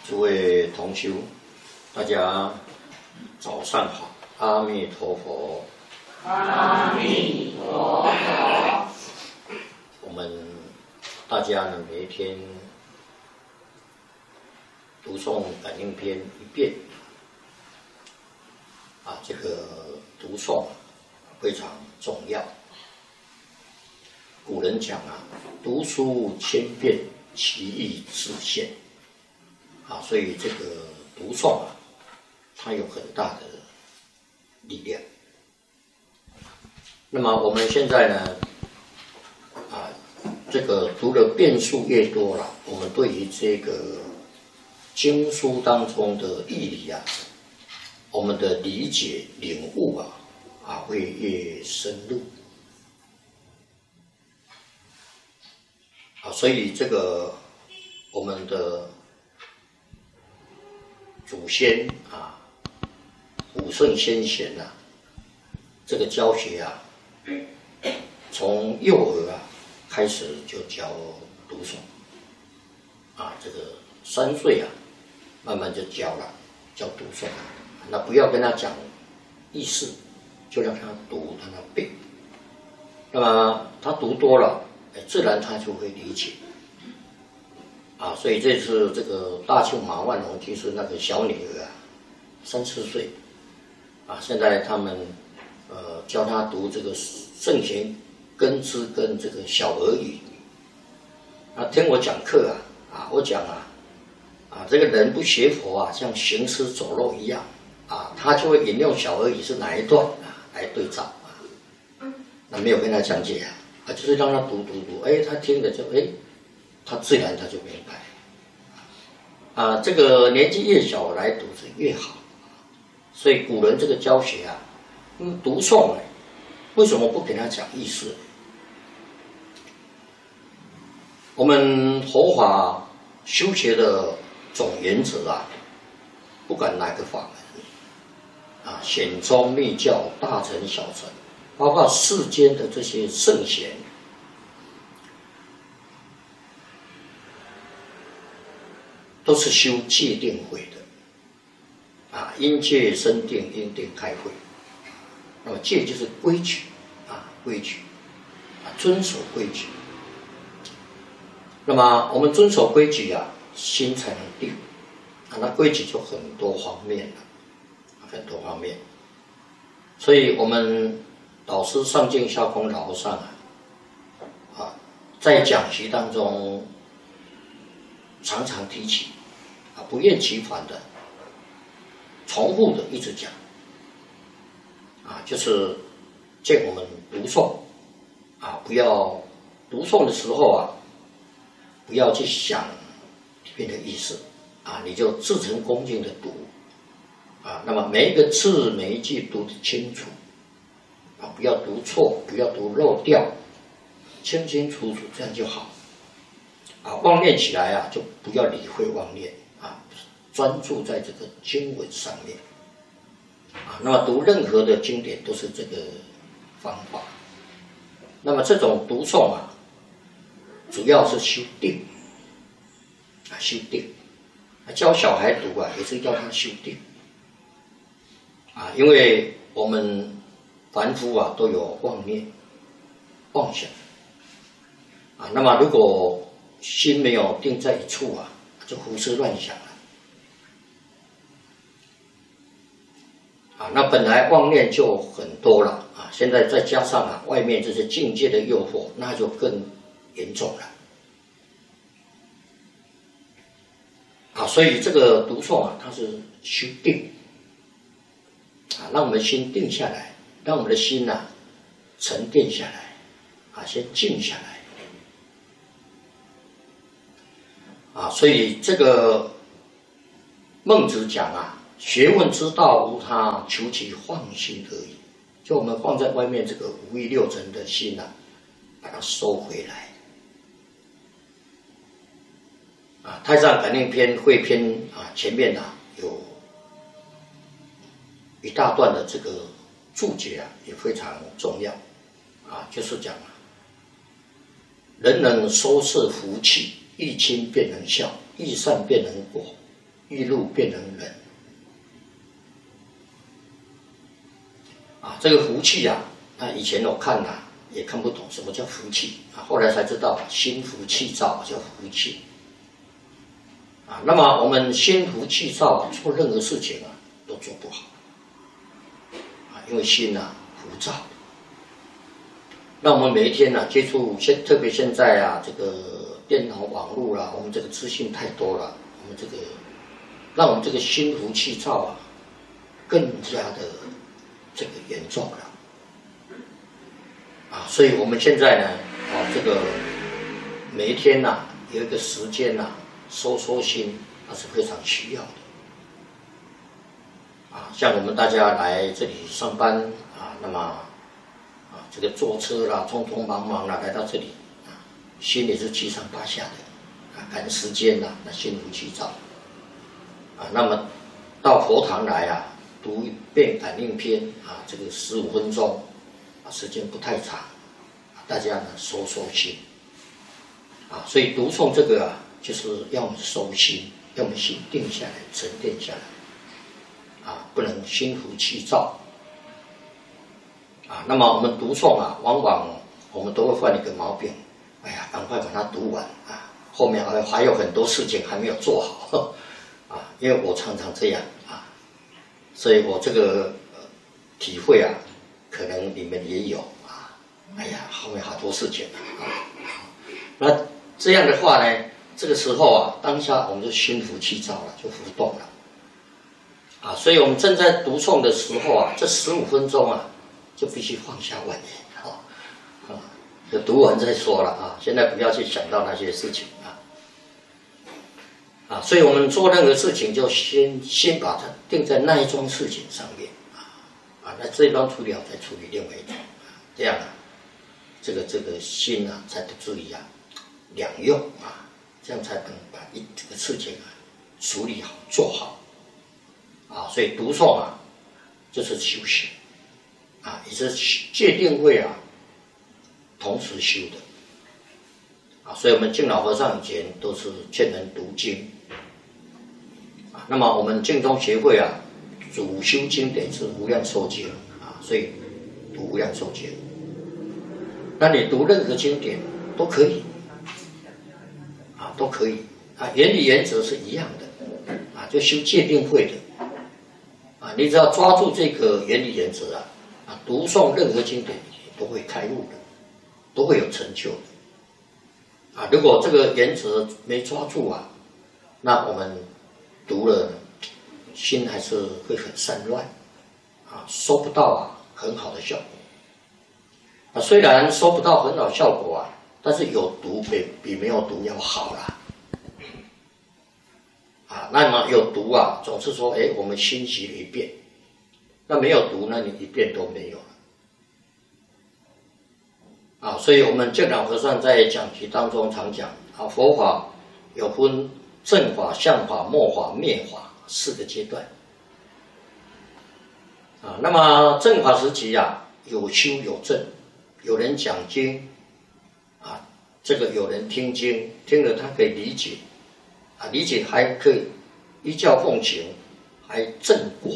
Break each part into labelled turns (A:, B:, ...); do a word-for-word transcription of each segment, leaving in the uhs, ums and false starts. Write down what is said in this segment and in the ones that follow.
A: 诸位同修，大家早上好，阿弥陀佛。
B: 阿弥陀佛。
A: 我们大家呢，每一天读诵感应篇一遍，啊，这个读诵非常重要。古人讲啊，读书千遍，其义自现。啊，所以这个读诵啊，它有很大的力量。那么我们现在呢，啊，这个读的遍数越多了，我们对于这个经书当中的义理啊，我们的理解领悟啊，啊会越深入。啊，所以这个我们的祖先啊，古圣先贤呐、啊，这个教学啊，从幼儿啊开始就教读诵，啊，这个三岁啊，慢慢就教了，教读诵。那不要跟他讲意思，就让他读，让他背。那么他读多了，哎，自然他就会理解。啊，所以这次这个大庆马万龙就是那个小女儿啊，三四岁，啊，现在他们呃教她读这个圣贤根知跟这个小儿语，啊，听我讲课啊，啊，我讲啊，啊，这个人不学佛啊，像行尸走肉一样，啊，他就会引用小儿语是哪一段啊来对照啊，那没有跟他讲解啊，啊，就是让他读读读，哎，他听了就哎。他自然他就明白，啊，这个年纪越小来读是越好，所以古人这个教学啊，嗯，读诵呢，为什么不给他讲意思？我们佛法修学的总原则啊，不管哪个法门，啊，显宗密教、大乘小乘，包括世间的这些圣贤。都是修戒定慧的，啊，因戒生定，因定开慧。那么戒就是规矩，啊，规矩，啊，遵守规矩。那么我们遵守规矩啊，心才能定，啊，那规矩就很多方面了，很多方面。所以我们导师上净下空老和尚啊，啊，在讲习当中常常提起。不厌其烦的、重复的一直讲，啊，就是见我们读诵，啊，不要读诵的时候啊，不要去想里面的意思，啊，你就至诚恭敬的读，啊，那么每一个字每一句读得清楚，啊，不要读错，不要读漏掉，清清楚楚，这样就好，啊，妄念起来啊，就不要理会妄念。啊，专注在这个经文上面，啊，那么读任何的经典都是这个方法。那么这种读诵啊，主要是修定，啊，修定。教小孩读啊，也是要他修定，啊，因为我们凡夫啊都有妄念、妄想，啊，那么如果心没有定在一处啊。就胡思乱想了，啊，那本来妄念就很多了啊，现在再加上啊外面这些境界的诱惑，那就更严重了，啊，所以这个读诵啊，它是修定，啊，让我们心定下来，让我们的心呐、啊、沉淀下来，啊，先静下来。啊，所以这个孟子讲啊，学问之道无他，求其放心而已。就我们放在外面这个五欲六尘的心啊，把它收回来。啊，太上感应篇汇篇啊，前面啊有一大段的这个注解啊，也非常重要。啊，就是讲啊，人能收摄福气。欲亲便能孝，欲善便能果， 一路变成人。啊，这个福气啊，那以前我看呐、啊、也看不懂什么叫福气啊，后来才知道心浮气躁叫福气。啊，那么我们心浮气躁啊，做任何事情啊都做不好。啊，因为心啊浮躁。那我们每一天呢、啊、接触现，特别现在啊这个电脑网络啦、啊，我们这个资讯太多了，我们这个让我们这个心浮气躁啊更加的这个严重了。啊，所以我们现在呢，啊这个每一天呐、啊、有一个时间呐、啊、收收心，那是非常需要的。啊，像我们大家来这里上班啊，那么啊这个坐车啦，匆匆忙忙啦来到这里啊，心里是七上八下的，啊赶时间啦，那心浮气躁。啊，那么到佛堂来啊，读一遍感应篇啊，这个十五分钟啊，时间不太长，啊、大家呢收收心。啊，所以读诵这个啊，就是要我们收心，要我们心定下来，沉淀下来，啊，不能心浮气躁。啊，那么我们读诵啊，往往我们都会犯一个毛病，哎呀，赶快把它读完啊，后面还还有很多事情还没有做好，啊，因为我常常这样啊，所以我这个、呃、体会啊，可能你们也有啊，哎呀，后面好多事情啊，那这样的话呢，这个时候啊，当下我们就心浮气躁了，就浮动了，啊，所以我们正在读诵的时候啊，这十五分钟啊，就必须放下万念，啊，啊，就读完再说了啊，现在不要去想到那些事情啊，啊，所以我们做任何事情就先先把它定在那一桩事情上面啊，啊，那这一桩处理好再处理另外一桩，这样啊，这个这个心啊才不至于啊两用啊，这样才能把一这个事情啊处理好做好啊，所以读诵啊就是修行啊，也是戒定慧啊同时修的啊，所以我们净老和尚以前都是劝人读经啊，那么我们净宗协会啊主修经典是无量寿经啊，所以读无量寿经，那你读任何经典都可以啊，都可以啊，原理原则是一样的啊，就修戒定慧的啊，你只要抓住这个原理原则啊，啊，读诵任何经典都会开悟的，都会有成就的啊。如果这个原则没抓住啊，那我们读了心还是会很散乱啊，收不到啊很好的效果啊。虽然收不到很好效果啊，但是有读比比没有读要好啦。啊，那么有读啊，总是说，哎，我们心习了一遍；那没有读，那你一遍都没有了。啊，所以我们净老和尚在讲题当中常讲啊，佛法有分正法、相法、末法、灭法四个阶段。啊，那么正法时期啊，有修有证，有人讲经，啊，这个有人听经，听了他可以理解。啊，理解还可以依教奉行，还证果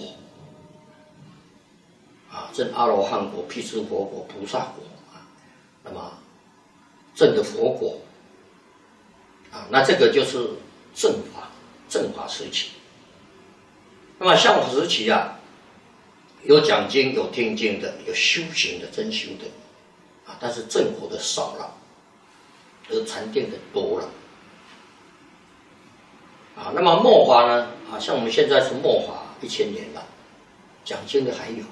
A: 啊，证阿罗汉果、辟支佛果、菩萨果啊，那么证的佛果啊，那这个就是正法，正法时期。那么相法时期啊，有讲经、有听经的，有修行的、真修的啊，但是正果的少了，而禅定的多了。啊，那么末法呢？啊，像我们现在是末法一千年了，讲经的还有，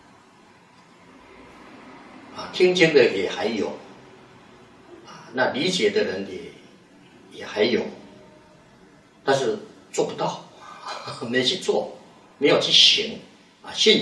A: 啊，听经的也还有，啊，那理解的人也也还有，但是做不到，没去做，没有去行，啊，信。